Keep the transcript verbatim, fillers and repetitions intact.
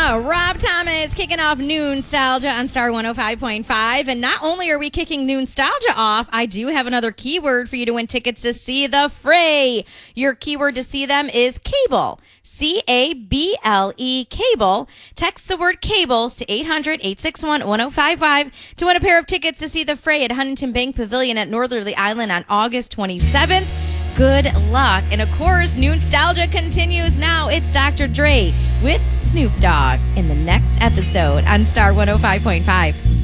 Yeah, Rob Thomas kicking off Noon Nostalgia on Star one oh five point five. And not only are we kicking Noon Nostalgia off, I do have another keyword for you to win tickets to see The Fray. Your keyword to see them is cable. C A B L E, cable. Text the word cables to eight hundred, eight six one, one oh five five to win a pair of tickets to see The Fray at Huntington Bank Pavilion at Northerly Island on August twenty-seventh. Good luck. And of course, Noon Nostalgia continues now. It's Doctor Dre with Snoop Dogg in the next episode on Star one oh five point five.